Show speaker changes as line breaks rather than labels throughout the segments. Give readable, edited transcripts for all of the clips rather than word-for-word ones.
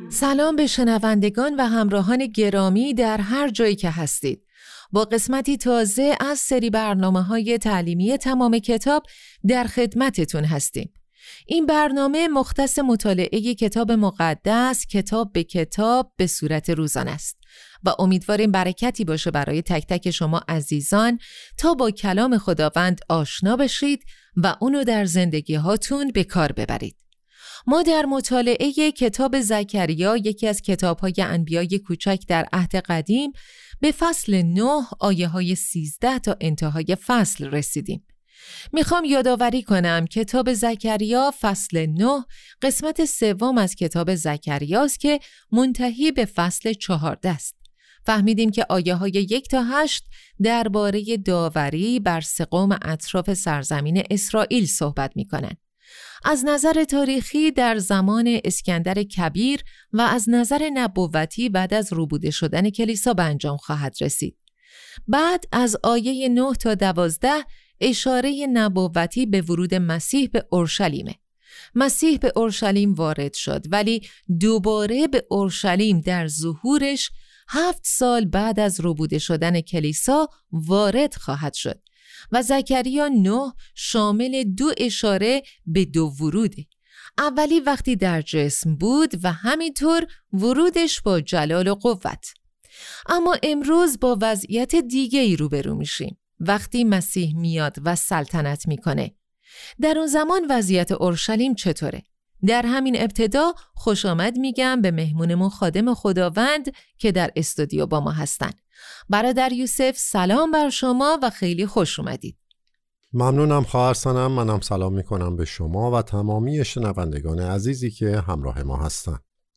سلام به شنوندگان و همراهان گرامی در هر جایی که هستید. با قسمتی تازه از سری برنامه‌های تعلیمی تمام کتاب در خدمتتون هستیم. این برنامه مختص مطالعه کتاب مقدس کتاب به کتاب به صورت روزانه است و امیدواریم برکتی باشه برای تک تک شما عزیزان تا با کلام خداوند آشنا بشید و اونو در زندگی هاتون به کار ببرید. ما در مطالعه کتاب زکریا، یکی از کتاب‌های انبیای کوچک در عهد قدیم، به فصل 9 آیه‌های 13 تا انتهای فصل رسیدیم. میخوام یادآوری کنم کتاب زکریا فصل 9 قسمت سوم از کتاب زکریاست که منتهی به فصل 14 است. فهمیدیم که آیه‌های 1 تا 8 درباره داوری بر سه قوم اطراف سرزمین اسرائیل صحبت می‌کنند. از نظر تاریخی در زمان اسکندر کبیر و از نظر نبوتی بعد از روبوده شدن کلیسا به انجام خواهد رسید. بعد از آیه 9 تا 12 اشاره نبوتی به ورود مسیح به اورشلیمه. مسیح به اورشلیم وارد شد ولی دوباره به اورشلیم در ظهورش 7 سال بعد از روبوده شدن کلیسا وارد خواهد شد. و زکریا 9 شامل 2 اشاره به 2 وروده. اولی وقتی در جسم بود و همینطور ورودش با جلال و قوت. اما امروز با وضعیت دیگه‌ای روبرو میشیم. وقتی مسیح میاد و سلطنت میکنه. در اون زمان وضعیت اورشلیم چطوره؟ در همین ابتدا خوش آمد میگم به مهمونمون خادم خداوند که در استودیو با ما هستن. برادر یوسف سلام بر شما و خیلی خوش اومدید.
ممنونم خواهر سنم. منم سلام میکنم به شما و تمامی شنوندگان عزیزی که همراه ما هستن.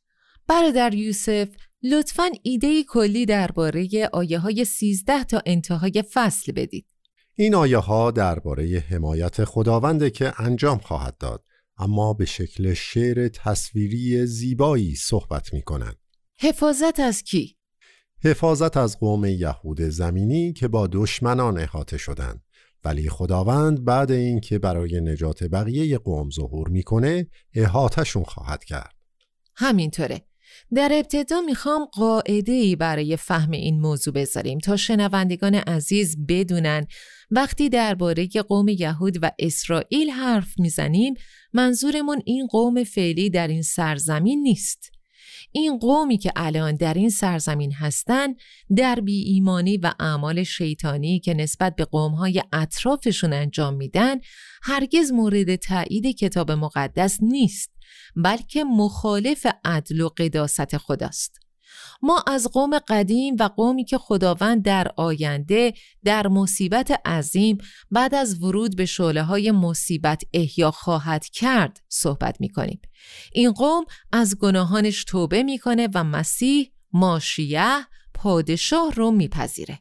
برادر یوسف لطفاً ایده کلی درباره آیه‌های 13 تا انتهای فصل بدید.
این آیه‌ها درباره حمایت خداونده که انجام خواهد داد، اما به شکل شعر تصویری زیبایی صحبت میکنن.
حفاظت از کی؟
حفاظت از قوم یهود زمینی که با دشمنان احاطه شدند، ولی خداوند بعد این که برای نجات بقیه قوم ظهور میکنه احاطه‌شون خواهد کرد.
همینطوره. در ابتدا میخوام قاعده‌ای برای فهم این موضوع بذاریم تا شنوندگان عزیز بدونن وقتی درباره قوم یهود و اسرائیل حرف میزنیم منظورمون این قوم فعلی در این سرزمین نیست. این قومی که الان در این سرزمین هستن در بی ایمانی و اعمال شیطانی که نسبت به قوم‌های اطرافشون انجام میدن هرگز مورد تایید کتاب مقدس نیست، بلکه مخالف عدل و قداست خداست. ما از قوم قدیم و قومی که خداوند در آینده در مصیبت عظیم بعد از ورود به شعله‌های مصیبت احیا خواهد کرد صحبت می‌کنیم. این قوم از گناهانش توبه می‌کنه و مسیح ماشیه پادشاه رو میپذیره.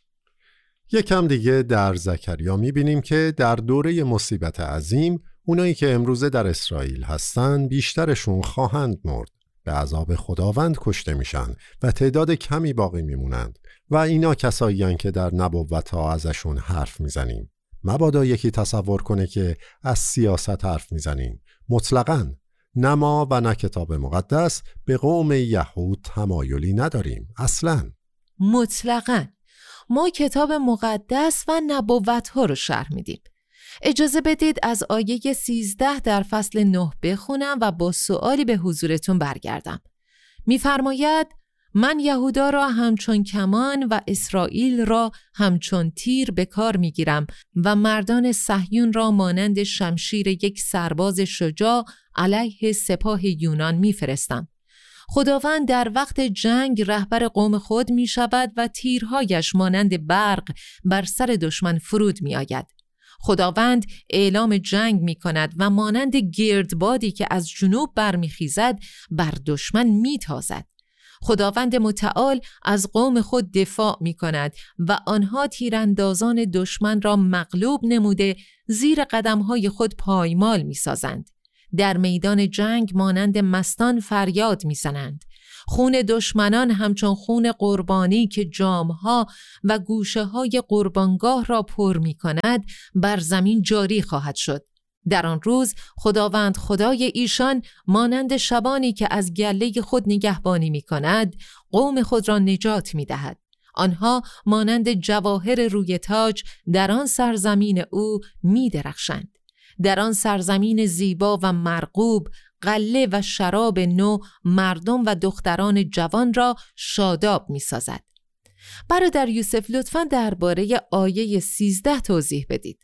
یکم دیگه در زکریا می‌بینیم که در دوره مصیبت عظیم اونایی که امروزه در اسرائیل هستن بیشترشون خواهند مرد. به عذاب خداوند کشته میشن و تعداد کمی باقی میمونند و اینا کساییان که در نبوت‌ها ازشون حرف میزنیم. مبادا یکی تصور کنه که از سیاست حرف میزنیم. مطلقاً نه ما و نه کتاب مقدس به قوم یهود تمایلی نداریم. اصلاً
مطلقاً ما کتاب مقدس و نبوت‌ها رو شرح میدیم. اجازه بدید از آیه 13 در فصل 9 بخونم و با سؤالی به حضورتون برگردم. می‌فرماید من یهودا را همچون کمان و اسرائیل را همچون تیر به کار می‌گیرم و مردان صهیون را مانند شمشیر یک سرباز شجاع علیه سپاه یونان می‌فرستم. خداوند در وقت جنگ رهبر قوم خود می‌شود و تیرهایش مانند برق بر سر دشمن فرود می‌آید. خداوند اعلام جنگ می کند و مانند گردبادی که از جنوب برمیخیزد بر دشمن میتازد. خداوند متعال از قوم خود دفاع می کند و آنها تیراندازان دشمن را مغلوب نموده زیر قدمهای خود پایمال می سازند. در میدان جنگ مانند مستان فریاد می زنند. خون دشمنان همچون خون قربانی که جامها و گوشه های قربانگاه را پر می کند بر زمین جاری خواهد شد. در آن روز خداوند خدای ایشان مانند شبانی که از گله خود نگهبانی می کند قوم خود را نجات می دهد. آنها مانند جواهر روی تاج در آن سرزمین او می درخشند. در آن سرزمین زیبا و مرغوب غله و شراب نو مردم و دختران جوان را شاداب می سازد. برادر یوسف لطفاً درباره آیه 13 توضیح بدید.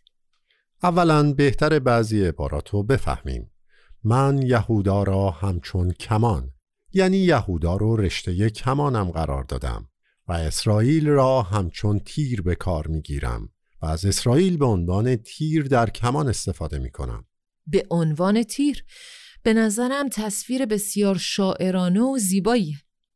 اولاً بهتر بعضی عبارات رو بفهمیم. من یهودا را همچون کمان، یعنی یهودا رو رشته کمانم قرار دادم و اسرائیل را همچون تیر به کار میگیرم و از اسرائیل به عنوان تیر در کمان استفاده میکنم.
به عنوان تیر؟ به نظرم تصویر بسیار شاعرانه و زیبایی.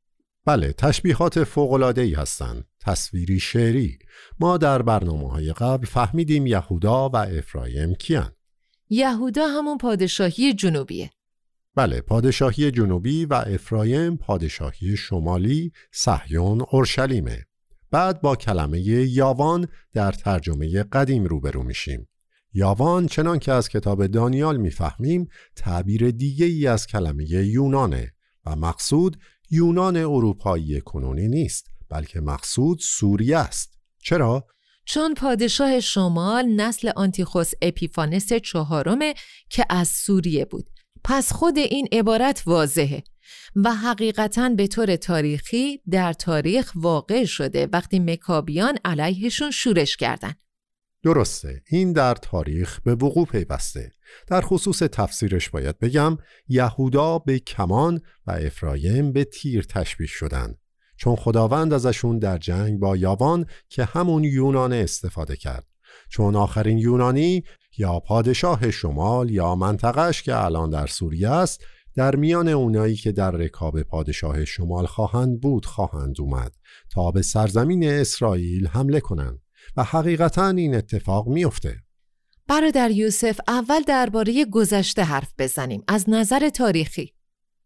بله، تشبیهات فوق‌العاده‌ای هستند، تصویری شعری. ما در برنامه‌های قبل فهمیدیم یهودا و افرایم کیان.
یهودا همون پادشاهی جنوبیه.
بله، پادشاهی جنوبی و افرایم پادشاهی شمالی، صهیون، اورشلیمه. بعد با کلمه یاوان در ترجمه قدیم روبرو میشیم. یاوان چنان که از کتاب دانیال میفهمیم تعبیر دیگه ای از کلمه یونانه و مقصود یونان اروپایی کنونی نیست، بلکه مقصود سوریه است. چرا؟
چون پادشاه شمال نسل آنتیخوس اپیفانس چهارمه که از سوریه بود. پس خود این عبارت واضحه و حقیقتاً به طور تاریخی در تاریخ واقع شده وقتی مکابیان علیهشون شورش کردن.
درسته، این در تاریخ به وقوع پیوسته. در خصوص تفسیرش باید بگم یهودا به کمان و افرایم به تیر تشبیه شدن، چون خداوند ازشون در جنگ با یاوان که همون یونان استفاده کرد، چون آخرین یونانی یا پادشاه شمال یا منطقهش که الان در سوریه است در میان اونایی که در رکاب پادشاه شمال خواهند اومد تا به سرزمین اسرائیل حمله کنند و حقیقتاً این اتفاق میفته.
برادر یوسف، اول درباره گذشته حرف بزنیم. از نظر تاریخی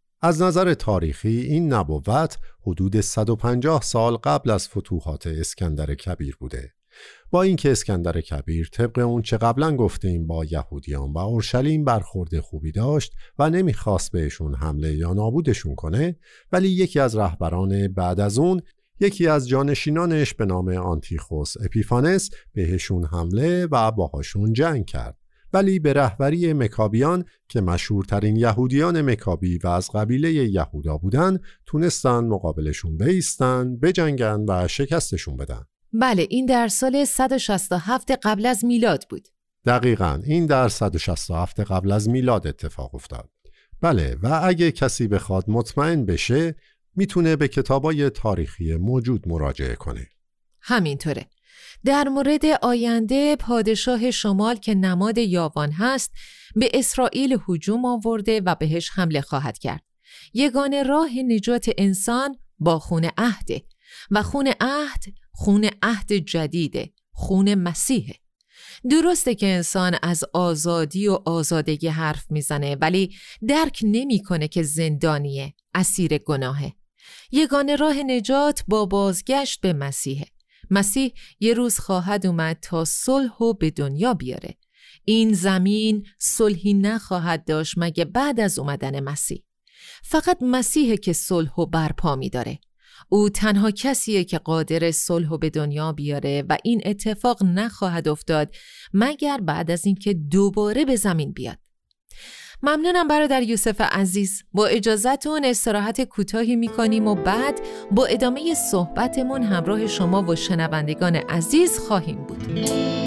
این نبوت حدود 150 سال قبل از فتوحات اسکندر کبیر بوده. با اینکه اسکندر کبیر طبق اون چه قبلا گفتیم با یهودیان و اورشلیم برخورد خوبی داشت و نمیخواست بهشون حمله یا نابودشون کنه، ولی یکی از رهبران بعد از اون، یکی از جانشینانش به نام آنتیخوس اپیفانس بهشون حمله و باهاشون جنگ کرد. ولی به رهبری مکابیان که مشهورترین یهودیان مکابی و از قبیله یهودا بودن تونستن مقابلشون بایستن، بجنگن و شکستشون بدن. بله، این در سال 167 قبل از میلاد بود.
دقیقاً، این در 167 قبل از میلاد اتفاق افتاد. بله، و اگه کسی بخواد مطمئن بشه میتونه به کتابای تاریخی موجود مراجعه کنه.
همینطوره. در مورد آینده پادشاه شمال که نماد یاوان هست به اسرائیل هجوم آورده و بهش حمله خواهد کرد. یگانه راه نجات انسان با خون عهده و خون عهد جدیده، خون مسیحه. درسته که انسان از آزادی و آزادگی حرف میزنه ولی درک نمیکنه که زندانیه، اسیر گناهه. یگانه راه نجات با بازگشت به مسیحه. مسیح یه روز خواهد اومد تا صلح رو به دنیا بیاره. این زمین صلحی نخواهد داشت مگه بعد از اومدن مسیح. فقط مسیحه که صلح رو برپا می‌داره. او تنها کسیه که قادر صلح رو به دنیا بیاره و این اتفاق نخواهد افتاد مگر بعد از اینکه دوباره به زمین بیاد. ممنونم برادر یوسف عزیز. با اجازهتون استراحت کوتاهی میکنیم و بعد با ادامه صحبتمون همراه شما و شنوندگان عزیز خواهیم بود.